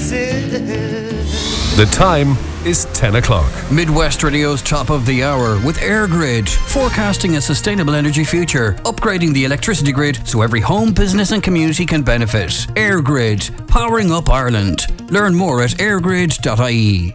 The time is 10 o'clock. Midwest Radio's top of the hour with EirGrid, forecasting a sustainable energy future, upgrading the electricity grid so every home, business and community can benefit. EirGrid, powering up Ireland. Learn more at eirgrid.ie.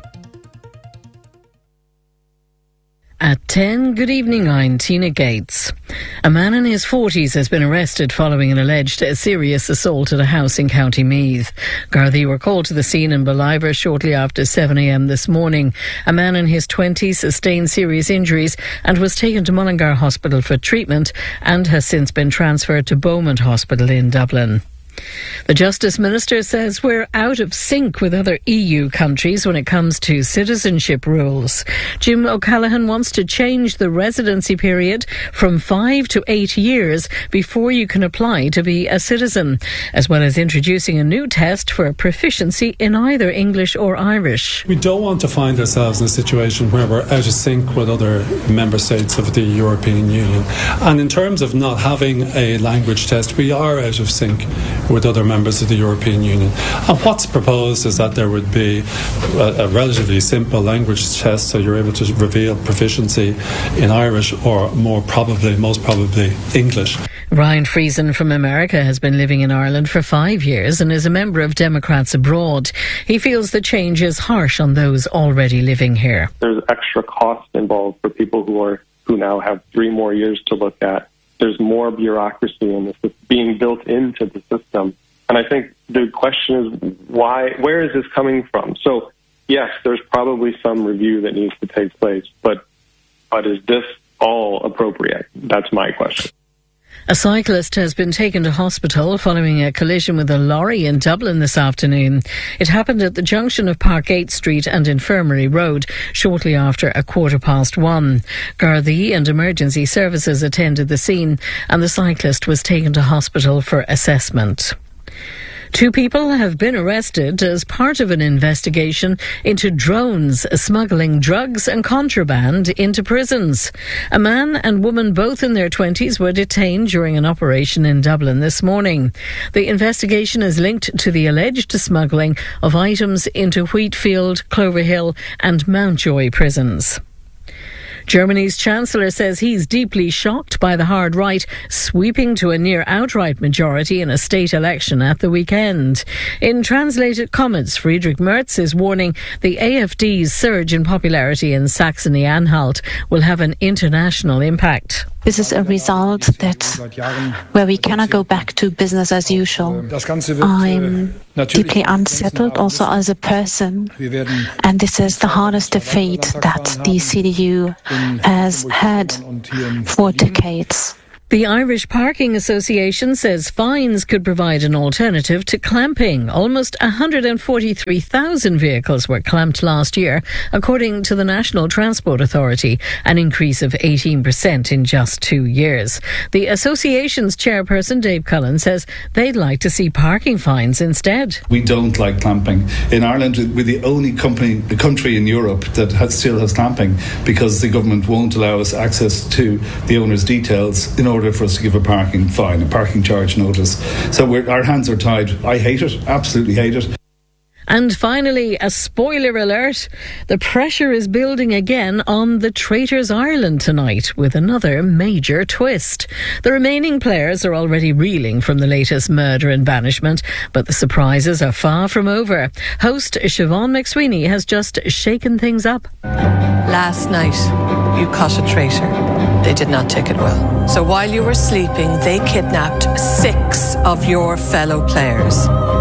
At 10, good evening, I'm Tina Gates. A man in his 40s has been arrested following an alleged serious assault at a house in County Meath. Gardaí were called to the scene in Ballivor shortly after 7 a.m. this morning. A man in his 20s sustained serious injuries and was taken to Mullingar Hospital for treatment and has since been transferred to Beaumont Hospital in Dublin. The Justice Minister says we're out of sync with other EU countries when it comes to citizenship rules. Jim O'Callaghan wants to change the residency period from 5 to 8 years before you can apply to be a citizen, as well as introducing a new test for proficiency in either English or Irish. We don't want to find ourselves in a situation where we're out of sync with other member states of the European Union. And in terms of not having a language test, we are out of sync with other members of the European Union. And what's proposed is that there would be a relatively simple language test, so you're able to reveal proficiency in Irish or most probably English. Ryan Friesen from America has been living in Ireland for 5 years and is a member of Democrats Abroad. He feels the change is harsh on those already living here. There's extra cost involved for people who now have 3 more years to look at. There's more bureaucracy in this being built into the system. And I think the question is, where is this coming from? So, yes, there's probably some review that needs to take place, but is this all appropriate? That's my question. A cyclist has been taken to hospital following a collision with a lorry in Dublin this afternoon. It happened at the junction of Parkgate Street and Infirmary Road shortly after 1:15. Gardaí and emergency services attended the scene and the cyclist was taken to hospital for assessment. 2 people have been arrested as part of an investigation into drones smuggling drugs and contraband into prisons. A man and woman, both in their 20s, were detained during an operation in Dublin this morning. The investigation is linked to the alleged smuggling of items into Wheatfield, Cloverhill and Mountjoy prisons. Germany's Chancellor says he's deeply shocked by the hard right sweeping to a near outright majority in a state election at the weekend. In translated comments, Friedrich Merz is warning the AfD's surge in popularity in Saxony-Anhalt will have an international impact. This is a result where we cannot go back to business as usual. I'm deeply unsettled also as a person, and this is the hardest defeat that the CDU has had for decades. The Irish Parking Association says fines could provide an alternative to clamping. Almost 143,000 vehicles were clamped last year, according to the National Transport Authority, an increase of 18% in just 2 years. The association's chairperson, Dave Cullen, says they'd like to see parking fines instead. We don't like clamping. In Ireland, we're the only country in Europe that still has clamping because the government won't allow us access to the owner's details in order for us to give a parking fine, a parking charge notice. So our hands are tied. I hate it, absolutely hate it. And finally, a spoiler alert. The pressure is building again on the Traitors Ireland tonight with another major twist. The remaining players are already reeling from the latest murder and banishment, but the surprises are far from over. Host Siobhan McSweeney has just shaken things up. Last night, you caught a traitor. They did not take it well. So while you were sleeping, they kidnapped 6 of your fellow players.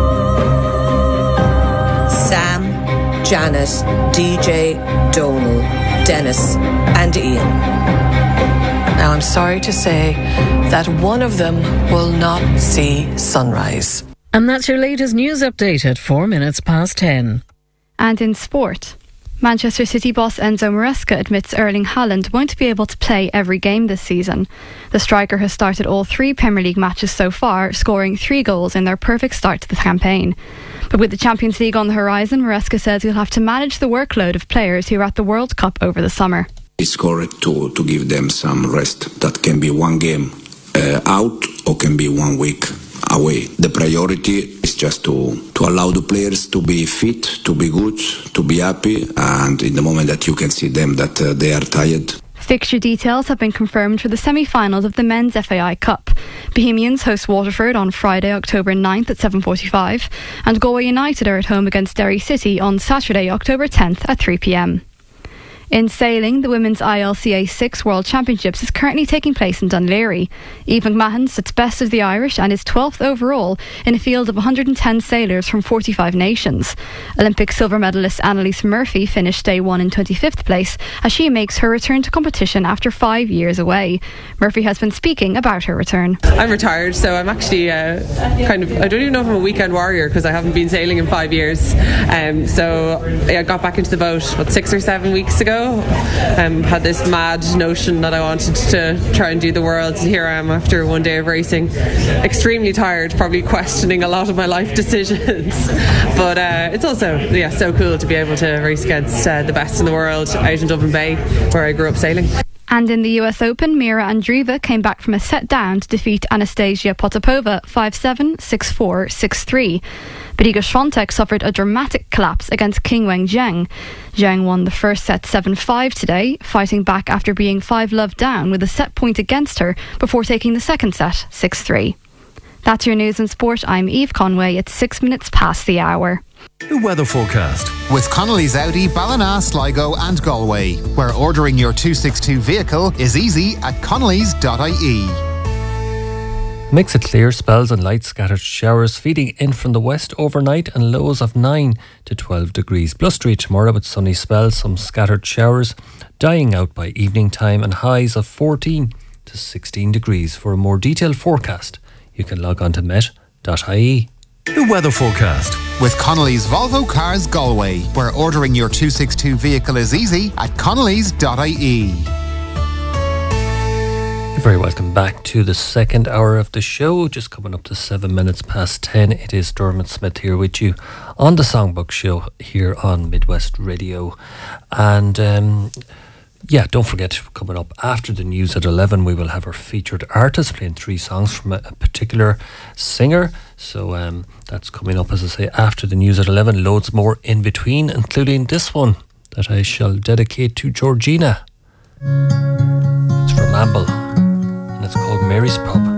Sam, Janet, DJ, Donal, Dennis and Ian. Now I'm sorry to say that one of them will not see sunrise. And that's your latest news update at 10:04. And in sport, Manchester City boss Enzo Maresca admits Erling Haaland won't be able to play every game this season. The striker has started all 3 Premier League matches so far, scoring 3 goals in their perfect start to the campaign. But with the Champions League on the horizon, Maresca says he'll have to manage the workload of players who are at the World Cup over the summer. It's correct to give them some rest. That can be 1 game out or can be 1 week away. The priority is just to allow the players to be fit, to be good, to be happy, and in the moment that you can see them that they are tired. Fixture details have been confirmed for the semi-finals of the Men's FAI Cup. Bohemians host Waterford on Friday, October 9th at 7:45, and Galway United are at home against Derry City on Saturday, October 10th at 3 p.m. In sailing, the Women's ILCA 6 World Championships is currently taking place in Dún Laoghaire. Eve McMahon sits best of the Irish and is 12th overall in a field of 110 sailors from 45 nations. Olympic silver medalist Annalise Murphy finished day one in 25th place as she makes her return to competition after 5 years away. Murphy has been speaking about her return. I'm retired, so I'm actually I don't even know if I'm a weekend warrior because I haven't been sailing in 5 years. So I got back into the boat 6 or 7 weeks ago. Had this mad notion that I wanted to try and do the world. Here I am after one day of racing, extremely tired, probably questioning a lot of my life decisions. But it's also so cool to be able to race against the best in the world out in Dublin Bay, where I grew up sailing. And in the US Open, Mira Andreeva came back from a set down to defeat Anastasia Potapova 5-7, 6-4, 6-3. But Iga Swiatek suffered a dramatic collapse against Qinwen Zheng. Zheng won the first set 7-5 today, fighting back after being 5-love down with a set point against her before taking the second set 6-3. That's your news and sport. I'm Eve Conway. It's 6 minutes past the hour. The weather forecast with Connolly's Audi, Ballina, Sligo and Galway, where ordering your 262 vehicle is easy at connellys.ie. Mix of clear spells and light scattered showers feeding in from the west overnight, and lows of 9 to 12 degrees. Blustery tomorrow with sunny spells, some scattered showers dying out by evening time, and highs of 14 to 16 degrees. For a more detailed forecast, you can log on to met.ie. The weather forecast with Connolly's Volvo Cars Galway, where ordering your 262 vehicle is easy at connellys.ie. You're very welcome back to the second hour of the show. Just coming up to 7 minutes past 10. It is Dermot Smith here with you on the Songbook Show here on Midwest Radio. And don't forget, coming up after the news at 11, we will have our featured artist playing 3 songs from a particular singer. So that's coming up, as I say, after the news at 11. Loads more in between, including this one that I shall dedicate to Georgina. It's from Amble, and it's called Mary's Pub.